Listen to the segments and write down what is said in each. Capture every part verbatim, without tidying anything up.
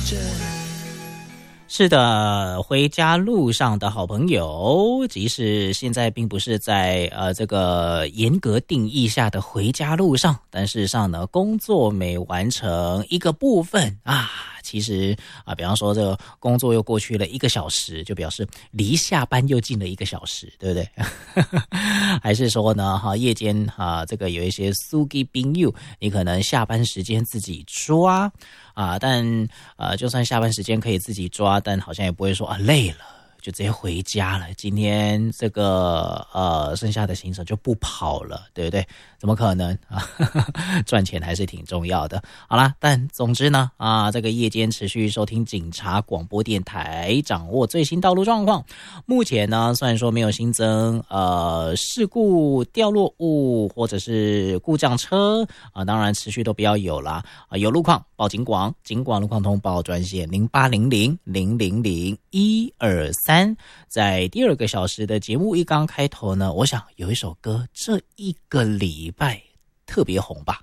是的，回家路上的好朋友，即使现在并不是在呃这个严格定义下的回家路上，但事实上呢，工作每完成一个部分啊，其实啊，比方说这个工作又过去了一个小时，就表示离下班又近了一个小时，对不对？还是说呢，哈，夜间啊，这个有一些司机朋友，你可能下班时间自己抓。啊，但呃，就算下班时间可以自己抓，但好像也不会说啊累了就直接回家了。今天这个呃剩下的行程就不跑了，对不对？怎么可能啊？赚钱还是挺重要的。好啦，但总之呢，啊，这个夜间持续收听警察广播电台，掌握最新道路状况。目前呢，虽然说没有新增呃事故、掉落物或者是故障车啊，当然持续都不要有啦。啊，有路况报警广，警广路况通报专线零八零零零零零一二三。在第二个小时的节目一刚开头呢，我想有一首歌，这一个礼拜特别红吧。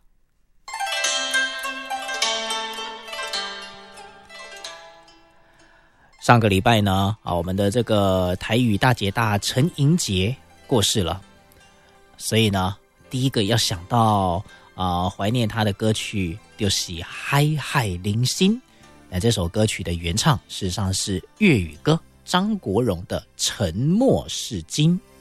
上个礼拜呢，啊，我们的这个台语大姐大陈莹洁过世了，所以呢，第一个要想到啊、呃、怀念她的歌曲就是《海海零星》。那这首歌曲的原唱事实上是粤语歌张国荣的《沉默是金》。